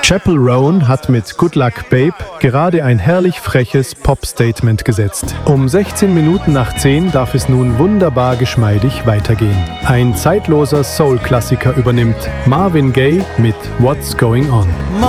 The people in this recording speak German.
Chappell Roan hat mit Good Luck Babe gerade ein herrlich freches Pop-Statement gesetzt. Um 16 Minuten nach 10 darf es nun wunderbar geschmeidig weitergehen. Ein zeitloser Soul-Klassiker übernimmt Marvin Gaye mit What's Going On.